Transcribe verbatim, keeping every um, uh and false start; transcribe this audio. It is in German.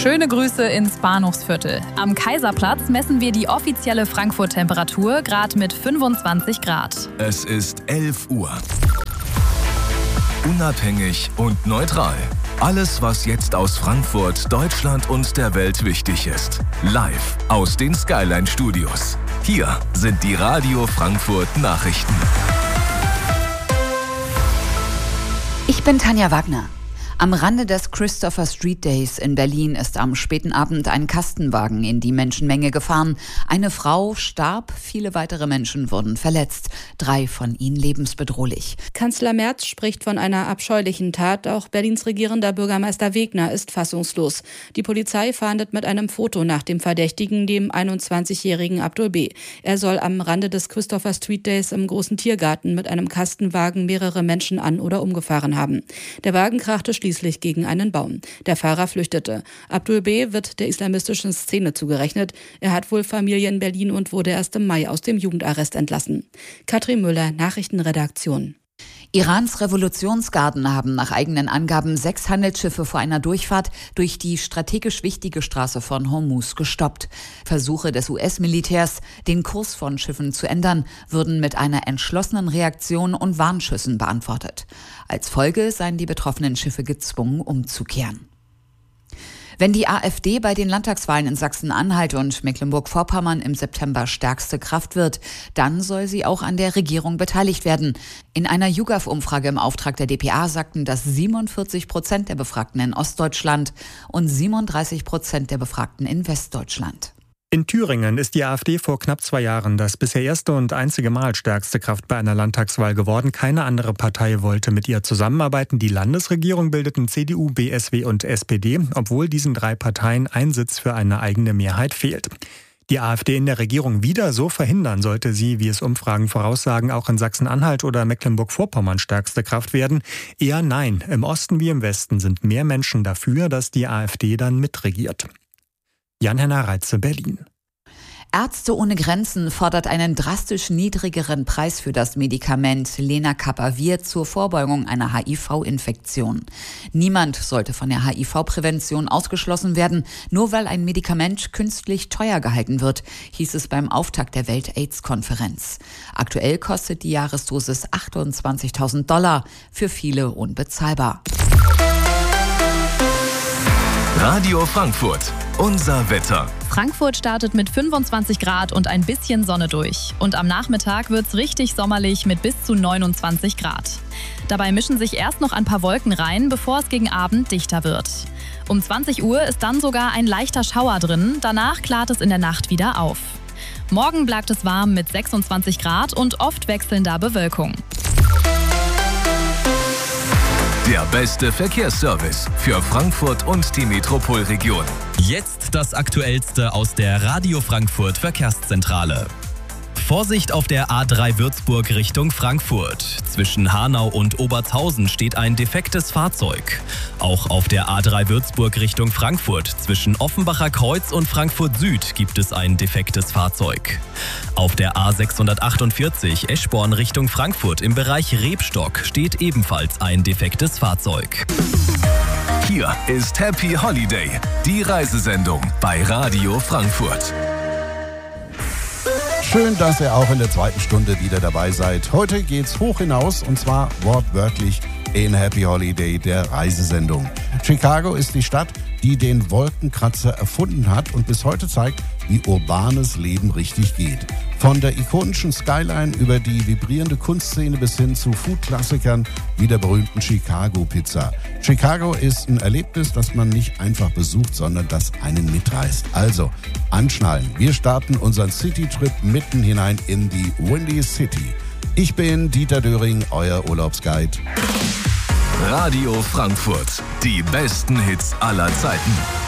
Schöne Grüße ins Bahnhofsviertel. Am Kaiserplatz messen wir die offizielle Frankfurt-Temperatur gerade mit fünfundzwanzig Grad. Es ist elf Uhr. Unabhängig und neutral. Alles, was jetzt aus Frankfurt, Deutschland und der Welt wichtig ist. Live aus den Skyline Studios. Hier sind die Radio Frankfurt Nachrichten. Ich bin Tanja Wagner. Am Rande des Christopher Street Days in Berlin ist am späten Abend ein Kastenwagen in die Menschenmenge gefahren. Eine Frau starb, viele weitere Menschen wurden verletzt. Drei von ihnen lebensbedrohlich. Kanzler Merz spricht von einer abscheulichen Tat. Auch Berlins regierender Bürgermeister Wegner ist fassungslos. Die Polizei fahndet mit einem Foto nach dem Verdächtigen, dem einundzwanzigjährigen Abdul B. Er soll am Rande des Christopher Street Days im großen Tiergarten mit einem Kastenwagen mehrere Menschen an- oder umgefahren haben. Der Wagen krachte schließlich gegen einen Baum. Der Fahrer flüchtete. Abdul B. wird der islamistischen Szene zugerechnet. Er hat wohl Familie in Berlin und wurde erst im Mai aus dem Jugendarrest entlassen. Katrin Müller, Nachrichtenredaktion. Irans Revolutionsgarden haben nach eigenen Angaben sechs Handelsschiffe vor einer Durchfahrt durch die strategisch wichtige Straße von Hormuz gestoppt. Versuche des U S-Militärs, den Kurs von Schiffen zu ändern, würden mit einer entschlossenen Reaktion und Warnschüssen beantwortet. Als Folge seien die betroffenen Schiffe gezwungen, umzukehren. Wenn die AfD bei den Landtagswahlen in Sachsen-Anhalt und Mecklenburg-Vorpommern im September stärkste Kraft wird, dann soll sie auch an der Regierung beteiligt werden. In einer YouGov-Umfrage im Auftrag der D P A sagten das siebenundvierzig Prozent der Befragten in Ostdeutschland und siebenunddreißig Prozent der Befragten in Westdeutschland. In Thüringen ist die AfD vor knapp zwei Jahren das bisher erste und einzige Mal stärkste Kraft bei einer Landtagswahl geworden. Keine andere Partei wollte mit ihr zusammenarbeiten. Die Landesregierung bildeten C D U, B S W und S P D, obwohl diesen drei Parteien ein Sitz für eine eigene Mehrheit fehlt. Die AfD in der Regierung wieder so verhindern, sollte sie, wie es Umfragen voraussagen, auch in Sachsen-Anhalt oder Mecklenburg-Vorpommern stärkste Kraft werden? Eher nein. Im Osten wie im Westen sind mehr Menschen dafür, dass die AfD dann mitregiert. Jan-Henner Reitze, Berlin. Ärzte ohne Grenzen fordert einen drastisch niedrigeren Preis für das Medikament Lenacapavir zur Vorbeugung einer H I V-Infektion. Niemand sollte von der H I V-Prävention ausgeschlossen werden, nur weil ein Medikament künstlich teuer gehalten wird, hieß es beim Auftakt der Welt-AIDS-Konferenz. Aktuell kostet die Jahresdosis achtundzwanzigtausend Dollar, für viele unbezahlbar. Radio Frankfurt, unser Wetter. Frankfurt startet mit fünfundzwanzig Grad und ein bisschen Sonne durch. Und am Nachmittag wird's richtig sommerlich mit bis zu neunundzwanzig Grad. Dabei mischen sich erst noch ein paar Wolken rein, bevor es gegen Abend dichter wird. Um zwanzig Uhr ist dann sogar ein leichter Schauer drin, danach klart es in der Nacht wieder auf. Morgen bleibt es warm mit sechsundzwanzig Grad und oft wechselnder Bewölkung. Der beste Verkehrsservice für Frankfurt und die Metropolregion. Jetzt das Aktuellste aus der Radio Frankfurt Verkehrszentrale. Vorsicht auf der A drei Würzburg Richtung Frankfurt. Zwischen Hanau und Obertshausen steht ein defektes Fahrzeug. Auch auf der A drei Würzburg Richtung Frankfurt zwischen Offenbacher Kreuz und Frankfurt Süd gibt es ein defektes Fahrzeug. Auf der A sechshundertachtundvierzig Eschborn Richtung Frankfurt im Bereich Rebstock steht ebenfalls ein defektes Fahrzeug. Hier ist Happy Holiday, die Reisesendung bei Radio Frankfurt. Schön, dass ihr auch in der zweiten Stunde wieder dabei seid. Heute geht's hoch hinaus und zwar wortwörtlich in Happy Holiday, der Reisesendung. Chicago ist die Stadt, die den Wolkenkratzer erfunden hat und bis heute zeigt, wie urbanes Leben richtig geht. Von der ikonischen Skyline über die vibrierende Kunstszene bis hin zu Food-Klassikern wie der berühmten Chicago-Pizza. Chicago ist ein Erlebnis, das man nicht einfach besucht, sondern das einen mitreißt. Also, anschnallen. Wir starten unseren City-Trip mitten hinein in die Windy City. Ich bin Dieter Döring, euer Urlaubsguide. Radio Frankfurt, die besten Hits aller Zeiten.